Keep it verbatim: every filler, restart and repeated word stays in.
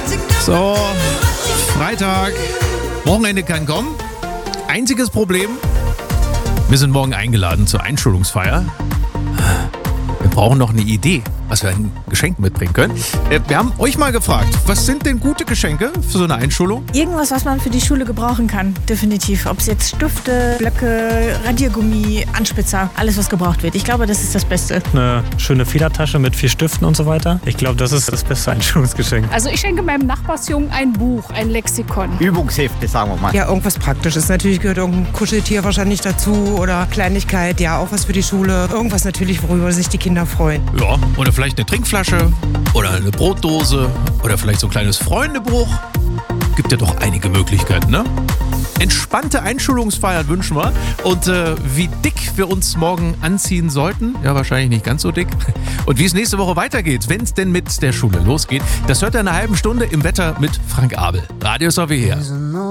So, Freitag, Wochenende kann kommen. Einziges Problem, wir sind morgen eingeladen zur Einschulungsfeier. Wir brauchen noch eine Idee, was wir ein Geschenk mitbringen können. Wir haben euch mal gefragt, was sind denn gute Geschenke für so eine Einschulung? Irgendwas, was man für die Schule gebrauchen kann, definitiv. Ob es jetzt Stifte, Blöcke, Radiergummi, Anspitzer, alles was gebraucht wird. Ich glaube, das ist das Beste. Eine schöne Federtasche mit vier Stiften und so weiter. Ich glaube, das ist das beste Einschulungsgeschenk. Also ich schenke meinem Nachbarsjungen ein Buch, ein Lexikon. Übungshefte, sagen wir mal. Ja, irgendwas Praktisches. Natürlich gehört irgendein Kuscheltier wahrscheinlich dazu oder Kleinigkeit, ja, auch was für die Schule. Irgendwas natürlich, worüber sich die Kinder freuen. Ja, oder vielleicht eine Trinkflasche oder eine Brotdose oder vielleicht so ein kleines Freundebuch. Gibt ja doch einige Möglichkeiten, ne? Entspannte Einschulungsfeiern wünschen wir. Und äh, wie dick wir uns morgen anziehen sollten, ja wahrscheinlich nicht ganz so dick. Und wie es nächste Woche weitergeht, wenn es denn mit der Schule losgeht, das hört ihr in einer halben Stunde im Wetter mit Frank Abel. Radio ist auf hier.